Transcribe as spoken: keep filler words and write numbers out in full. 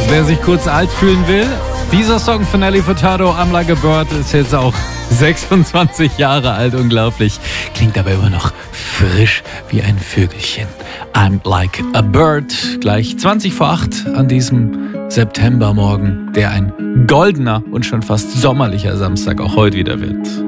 Wer sich kurz alt fühlen will, dieser Song von Nelly Furtado, I'm Like a Bird, ist jetzt auch sechsundzwanzig Jahre alt, unglaublich. Klingt aber immer noch frisch wie ein Vögelchen. I'm Like a Bird, gleich zwanzig vor acht an diesem Septembermorgen, der ein goldener und schon fast sommerlicher Samstag auch heute wieder wird.